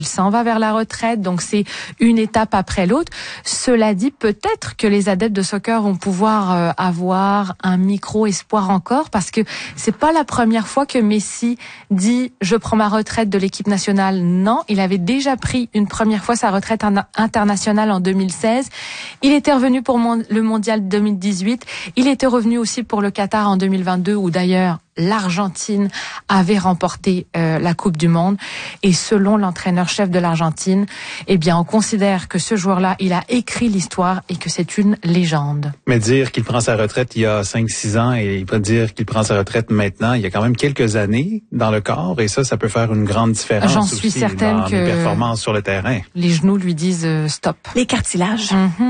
Il s'en va vers la retraite, donc c'est une étape après l'autre. Cela dit, peut-être que les adeptes de soccer vont pouvoir avoir un micro-espoir encore, parce que c'est pas la première fois que Messi dit « je prends ma retraite de l'équipe nationale ». Non, il avait déjà pris une première fois sa retraite internationale en 2016. Il était revenu pour le Mondial 2018. Il était revenu aussi pour le Qatar en 2022, où d'ailleurs l'Argentine avait remporté la Coupe du Monde. Et selon l'entraîneur-chef de l'Argentine, eh bien, on considère que ce joueur-là, il a écrit l'histoire et que c'est une légende. Mais dire qu'il prend sa retraite il y a 5-6 ans et il peut dire qu'il prend sa retraite maintenant, il y a quand même quelques années dans le corps et ça peut faire une grande différence. J'en suis certaine dans les performances sur le terrain. Les genoux lui disent stop. Les cartilages.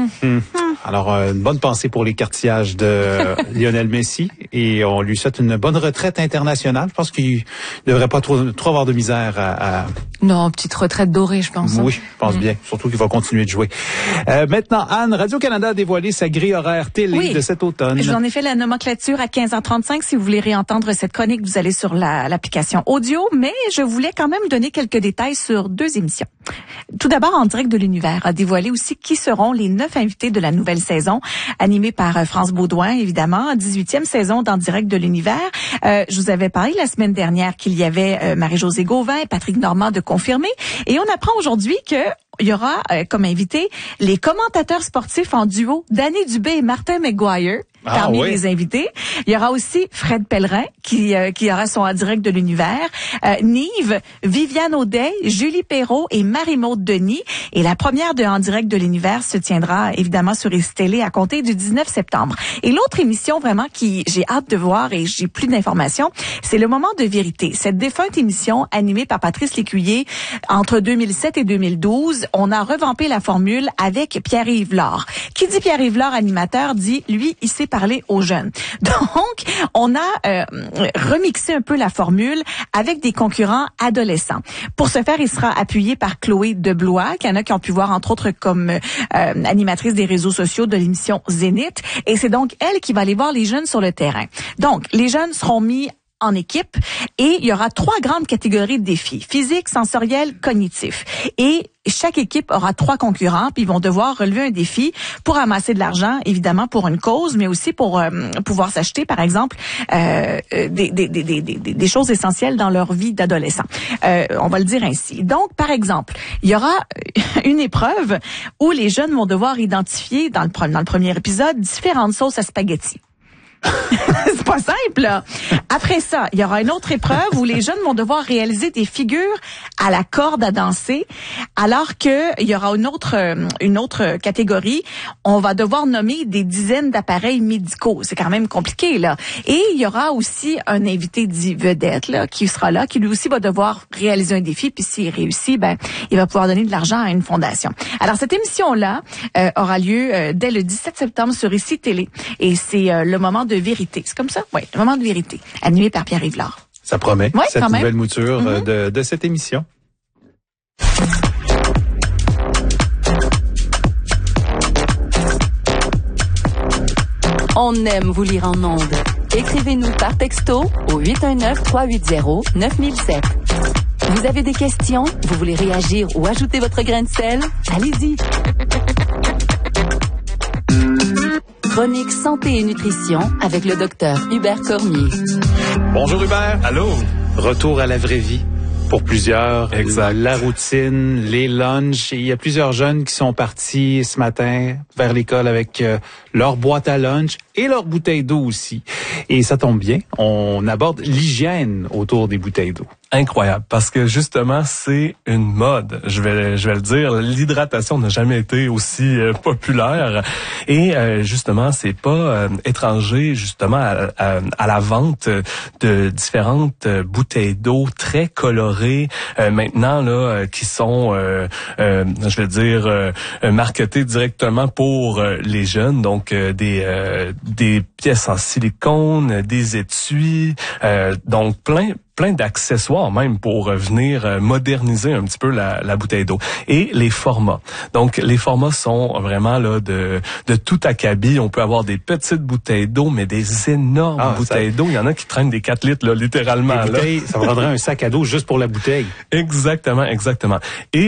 Alors, une bonne pensée pour les cartilages de Lionel Messi et on lui souhaite une bonne retraite internationale. Je pense qu'il devrait pas trop avoir de misère à... Non, petite retraite dorée, je pense. Oui, je pense bien. Surtout qu'il va continuer de jouer. Maintenant, Anne, Radio-Canada a dévoilé sa grille horaire télé de cet automne. J'en ai fait la nomenclature à 15h35. Si vous voulez réentendre cette chronique, vous allez sur l'application audio. Mais je voulais quand même donner quelques détails sur 2 émissions. Tout d'abord, En direct de l'univers a dévoilé aussi qui seront les 9 invités de la nouvelle saison, animée par France Baudouin, évidemment, 18e saison d'En direct de l'univers. Je vous avais parlé la semaine dernière qu'il y avait Marie-Josée Gauvin et Patrick Normand de confirmer. Et on apprend aujourd'hui que il y aura comme invité les commentateurs sportifs en duo Danny Dubé et Martin McGuire parmi les invités. Il y aura aussi Fred Pellerin qui aura son En direct de l'univers, Nive, Viviane Audet, Julie Perrault et Marie-Maude Denis. Et la première de En direct de l'univers se tiendra évidemment sur ICI Télé à compter du 19 septembre. Et l'autre émission vraiment qui j'ai hâte de voir et j'ai plus d'informations, c'est Le moment de vérité. Cette défunte émission animée par Patrice Lécuyer entre 2007 et 2012, on a revampé la formule avec Pierre-Yves Lard. Qui dit Pierre-Yves Lard animateur dit, lui, il sait parler aux jeunes. Donc, on a remixé un peu la formule avec des concurrents adolescents. Pour ce faire, il sera appuyé par Chloé Deblois, qu'il y en a qui ont pu voir entre autres comme animatrice des réseaux sociaux de l'émission Zénith. Et c'est donc elle qui va aller voir les jeunes sur le terrain. Donc, les jeunes seront mis en équipe et il y aura 3 grandes catégories de défis: physique, sensoriel, cognitif. Et chaque équipe aura 3 concurrents, puis ils vont devoir relever un défi pour amasser de l'argent, évidemment pour une cause, mais aussi pour pouvoir s'acheter, par exemple, des choses essentielles dans leur vie d'adolescent. On va le dire ainsi. Donc, par exemple, il y aura une épreuve où les jeunes vont devoir identifier, dans le premier épisode, différentes sauces à spaghetti. C'est pas simple, là. Après ça, il y aura une autre épreuve où les jeunes vont devoir réaliser des figures à la corde à danser, alors que il y aura une autre catégorie. On va devoir nommer des dizaines d'appareils médicaux. C'est quand même compliqué, là. Et il y aura aussi un invité dit vedette, là, qui sera là, qui lui aussi va devoir réaliser un défi. Puis s'il réussit, ben, il va pouvoir donner de l'argent à une fondation. Alors, cette émission-là aura lieu dès le 17 septembre sur ICI Télé. Et c'est le moment de vérité. C'est comme ça? Oui, Le moment de vérité, animé par Pierre-Yves Lard. Ça promet, cette nouvelle mouture de cette émission. On aime vous lire en ondes. Écrivez-nous par texto au 819-380-9007. Vous avez des questions? Vous voulez réagir ou ajouter votre grain de sel? Allez-y! Chronique santé et nutrition avec le docteur Hubert Cormier. Bonjour Hubert. Allô. Retour à la vraie vie pour plusieurs. Exact. La routine, les lunchs. Et il y a plusieurs jeunes qui sont partis ce matin vers l'école avec leur boîte à lunch et leur bouteille d'eau aussi. Et ça tombe bien, on aborde l'hygiène autour des bouteilles d'eau. Incroyable, parce que justement, c'est une mode. Je vais le dire, l'hydratation n'a jamais été aussi populaire. Et justement, c'est pas étranger justement à la vente de différentes bouteilles d'eau très colorées maintenant là, qui sont, je vais dire, marketées directement pour les jeunes. Donc des pièces en silicone, des étuis, donc plein d'accessoires même pour venir moderniser un petit peu la bouteille d'eau. Et les formats. Donc, les formats sont vraiment là de tout acabit. On peut avoir des petites bouteilles d'eau, mais des énormes bouteilles d'eau. Il y en a qui traînent des 4 litres, là, littéralement. Les bouteilles, ça prendrait un sac à dos juste pour la bouteille. Exactement. Et